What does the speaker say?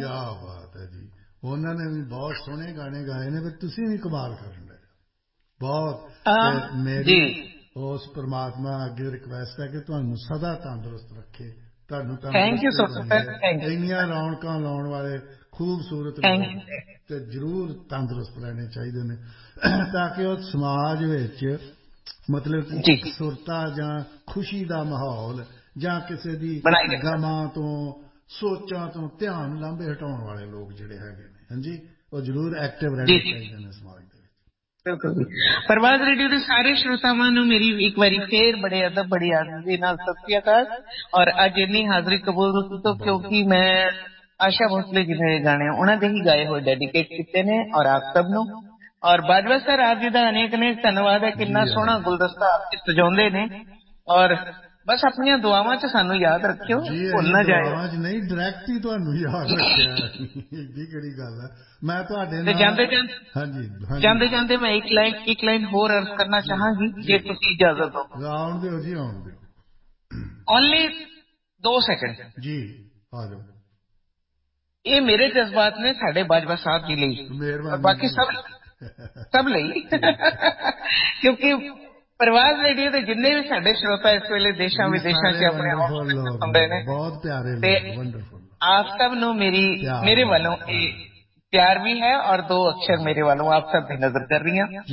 क्या बात है जी, उन्होंने भी बहुत सोहने गाने गाए ने, पर तुसीं भी कमाल करन लगे बहुत। ते मेरी जी उस परमात्मा अगे रिक्वेस्ट है कि तुहानू सदा तंदुरुस्त रखे, तुहानू थैंक यू तंदुरुस्ती सो बनी सर, थैंक रहे। इन्नियां रौनकां लाउण वाले खूबसूरत थैंक लोग यू ते जरूर तंदुरुस्त रहने चाहिए ने, ताकि उस समाज विच मतलब कि जी, इकसुरता जां खुशी दा माहौल जां किसी दी बनाई रखा गमां तो सोचां तो ध्यान लांभे हटाउण वाले लोग जिहड़े हैगे ने, हां जी, वो जरूर एक्टिव जी रहने जी चाहिए ने समाज दे विच। बिल्कुल जी। प्रवाद रेडियो ਦੇ ਸਾਰੇ ਸ਼ਰੋਤਾਵਾਂ ਨੂੰ ਮੇਰੀ ਇੱਕ ਵਾਰੀ ਫੇਰ ਬੜੇ ਅਦਬ ਬੜੀ ਆਜ਼ੀ ਨਾਲ ਸਤਿ ਸ੍ਰੀ ਅਕਾਲ। ਔਰ ਅੱਜ ਇੰਨੀ ਹਾਜ਼ਰੀ ਕਬੂਲ ਤੋਂ बहुत ਕਿਉਂਕਿ ਮੈਂ ਆਸ਼ਾ ਭੋਸਲੇ ਜੀ ਦੇ ਗਾਣੇ ਉਹਨਾਂ ਦੇ ਹੀ ਗਾਏ ਹੋਏ ਡੈਡੀਕੇਟ ਕੀਤੇ ਨੇ ਔਰ ਆਪ ਸਭ ਨੂੰ। ਔਰ ਬਾਜਵਾ ਸਰ ਆਪ ਜੀ ਦਾ ਅਨੇਕ ਅਨੇਕ ਧੰਨਵਾਦ ਹੈ, जी ਕਿੰਨਾ हाँ ਸੋਹਣਾ ਗੁਲਦਸਤਾ ਆਪ ਜੀ ਸਜਾਉਂਦੇ ਨੇ। ਔਰ ਬਸ ਆਪਣੀਆਂ ਦੁਆਵਾਂ 'ਚ ਸਾਨੂੰ ਯਾਦ ਰੱਖਿਓ, जी, ਭੁੱਲ अं ਨਾ ਜਾਇਓ। दुआवां च नहीं डायरैक्ट ही तुहानू याद रखिया एडी केड़ी गल है। मैं तुहाडे ਤੇ नाल ਜਾਂਦੇ ਜਾਂਦੇ हाँ जी हाँ जी ਜਾਂਦੇ ਜਾਂਦੇ ਮੈਂ ਇੱਕ ਲਾਈਨ ਹੋਰ ਅਰਜ਼ ਕਰਨਾ जी ਚਾਹਾਂਗੀ जी ਜੇ ਤੁਸੀਂ ਇਜਾਜ਼ਤ ਦਿਓ। आउण दिओ जी, आउण दिओ ਓਨਲੀ 2 ਸੈਕਿੰਡ। जी, आ जाओ। ਇਹ ਮੇਰੇ ਜਜ਼ਬਾਤ ਨੇ ਸਾਡੇ ਬਾਜਵਾ ਸਾਹਿਬ ਜੀ ਲਈ ਔਰ मेहरबानी ਬਾਕੀ जी ਸਭ ਲਈ जी ਕਿਉਂਕਿ ਪ੍ਰਵਾਜ਼ ਰੇਡੀਓ ਦੇ ਜਿੰਨੇ ਵੀ ਸਾਡੇ ਸਰੋਤਾ ਇਸ ਵੇਲੇ ਦੇਸ਼ਾਂ जी, ਵਿਦੇਸ਼ਾਂ सारे 'ਚ ਆਪਣੇ वंडरफुल ਹੌਸਲੇ लोग ने, ਸੁਣਦੇ ਨੇ बहुत प्यारे ਤੇ लोग, वंडरफुल ਆਪ ਸਭ ਨੂੰ प्यार ਮੇਰੇ है ਵੱਲੋਂ प्यार ਇਹ ਪਿਆਰ ਵੀ ਹੈ ਔਰ 2 ਅਕਸ਼ਰ ਮੇਰੇ ਵੱਲੋਂ ਆਪ ਸਭ ਦੀ ਨਜ਼ਰ ਕਰ ਰਹੀਆਂ।